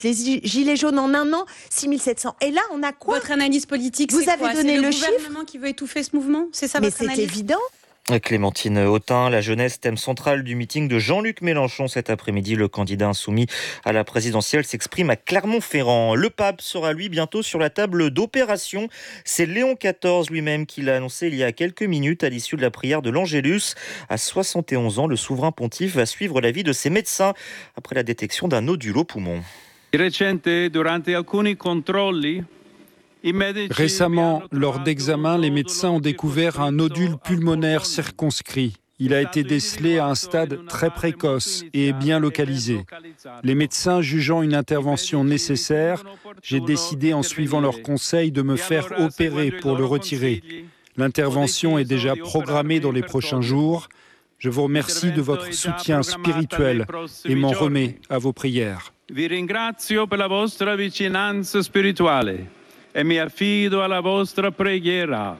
Les gilets jaunes en un an, 6700. Et là, on a quoi? Votre analyse politique, Vous c'est quoi? avez donné C'est le le gouvernement qui veut étouffer ce mouvement? C'est ça votre analyse? Mais c'est évident. Clémentine Autain, la jeunesse, thème central du meeting de Jean-Luc Mélenchon cet après-midi. Le candidat insoumis à la présidentielle s'exprime à Clermont-Ferrand. Le pape sera lui bientôt sur la table d'opération. C'est Léon XIV lui-même qui l'a annoncé il y a quelques minutes à l'issue de la prière de l'Angélus. À 71 ans, le souverain pontife va suivre l'avis de ses médecins après la détection d'un nodule au poumon. Récemment, lors d'examens, les médecins ont découvert un nodule pulmonaire circonscrit. Il a été décelé à un stade très précoce et bien localisé. Les médecins jugeant une intervention nécessaire, j'ai décidé en suivant leurs conseils de me faire opérer pour le retirer. L'intervention est déjà programmée dans les prochains jours. Je vous remercie de votre soutien spirituel et m'en remets à vos prières. Vi ringrazio per la vostra vicinanza spirituale e mi affido alla vostra preghiera.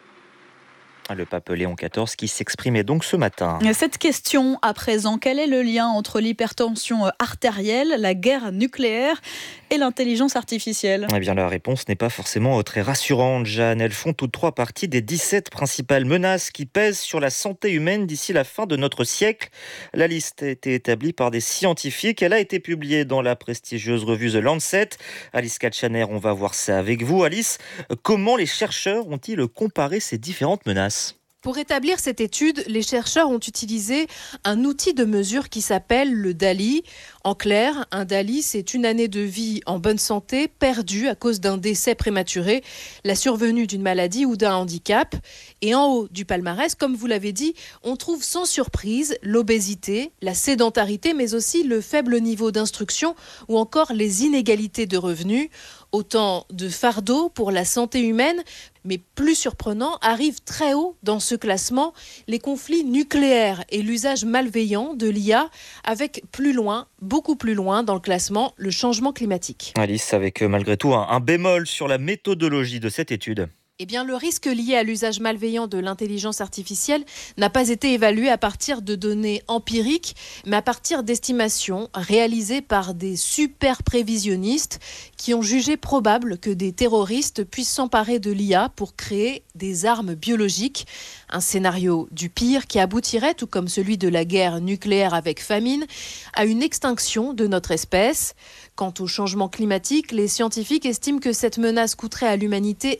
Le pape Léon XIV qui s'exprimait donc ce matin. Cette question à présent, quel est le lien entre l'hypertension artérielle, la guerre nucléaire et l'intelligence artificielle? Eh bien, la réponse n'est pas forcément très rassurante, Jeanne. Elles font toutes trois partie des 17 principales menaces qui pèsent sur la santé humaine d'ici la fin de notre siècle. La liste a été établie par des scientifiques. Elle a été publiée dans la prestigieuse revue The Lancet. Alice Katchaner, on va voir ça avec vous. Alice, comment les chercheurs ont-ils comparé ces différentes menaces? Pour établir cette étude, les chercheurs ont utilisé un outil de mesure qui s'appelle le DALI. En clair, un DALI, c'est une année de vie en bonne santé perdue à cause d'un décès prématuré, la survenue d'une maladie ou d'un handicap. Et en haut du palmarès, comme vous l'avez dit, on trouve sans surprise l'obésité, la sédentarité, mais aussi le faible niveau d'instruction ou encore les inégalités de revenus. Autant de fardeaux pour la santé humaine, mais plus surprenant, arrivent très haut dans ce classement les conflits nucléaires et l'usage malveillant de l'IA, avec plus loin, beaucoup plus loin dans le classement, le changement climatique. Alice, avec malgré tout un bémol sur la méthodologie de cette étude. Eh bien, le risque lié à l'usage malveillant de l'intelligence artificielle n'a pas été évalué à partir de données empiriques, mais à partir d'estimations réalisées par des super prévisionnistes qui ont jugé probable que des terroristes puissent s'emparer de l'IA pour créer des armes biologiques. Un scénario du pire qui aboutirait, tout comme celui de la guerre nucléaire avec famine, à une extinction de notre espèce. Quant au changement climatique, les scientifiques estiment que cette menace coûterait à l'humanité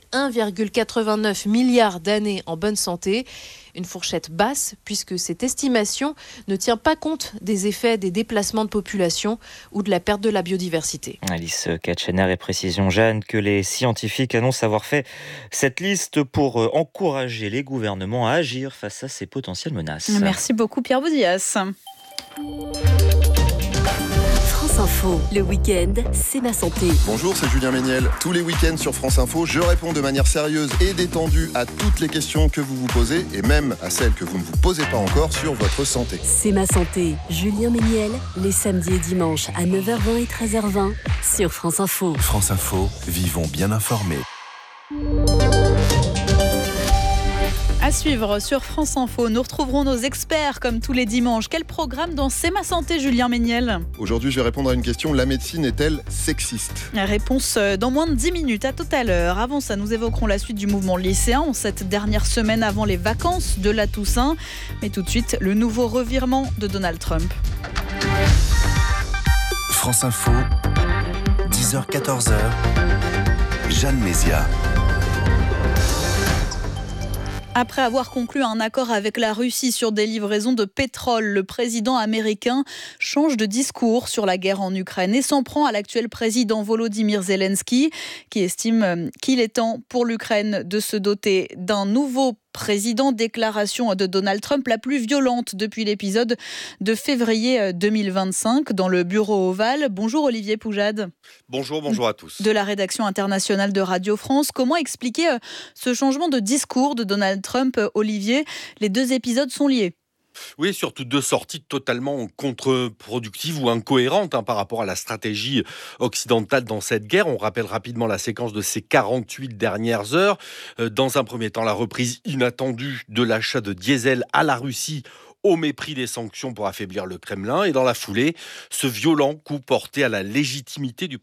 1,89 milliard d'années en bonne santé. Une fourchette basse, puisque cette estimation ne tient pas compte des effets des déplacements de population ou de la perte de la biodiversité. Alice Katchaner et précision, Jeanne, que les scientifiques annoncent avoir fait cette liste pour encourager les gouvernements à agir face à ces potentielles menaces. Merci beaucoup Pierre Boudias. France Info, le week-end, c'est ma santé. Bonjour, c'est Julien Méniel. Tous les week-ends sur France Info, je réponds de manière sérieuse et détendue à toutes les questions que vous vous posez et même à celles que vous ne vous posez pas encore sur votre santé. C'est ma santé, Julien Méniel, les samedis et dimanches à 9h20 et 13h20 sur France Info. France Info, vivons bien informés. À suivre sur France Info, nous retrouverons nos experts comme tous les dimanches. Quel programme dans C'est ma santé, Julien Méniel? Aujourd'hui, je vais répondre à une question. La médecine est-elle sexiste? Réponse dans moins de 10 minutes, à tout à l'heure. Avant ça, nous évoquerons la suite du mouvement lycéen en cette dernière semaine avant les vacances de la Toussaint. Mais tout de suite, le nouveau revirement de Donald Trump. France Info, 10h-14h, Jeanne Mézia. Après avoir conclu un accord avec la Russie sur des livraisons de pétrole, le président américain change de discours sur la guerre en Ukraine et s'en prend à l'actuel président Volodymyr Zelensky, qui estime qu'il est temps pour l'Ukraine de se doter d'un nouveau président. Déclaration de Donald Trump la plus violente depuis l'épisode de février 2025 dans le bureau ovale. Bonjour Olivier Poujade. Bonjour à tous. De la rédaction internationale de Radio France. Comment expliquer ce changement de discours de Donald Trump, Olivier? Les deux épisodes sont liés. Oui, surtout deux sorties totalement contre-productives ou incohérentes par rapport à la stratégie occidentale dans cette guerre. On rappelle rapidement la séquence de ces 48 dernières heures. Dans un premier temps, la reprise inattendue de l'achat de diesel à la Russie au mépris des sanctions pour affaiblir le Kremlin. Et dans la foulée, ce violent coup porté à la légitimité du